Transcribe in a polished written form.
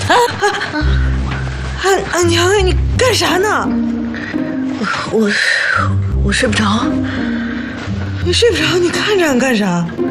娘，你干啥呢？ 我睡不着。 你睡不着，你看着俺干啥？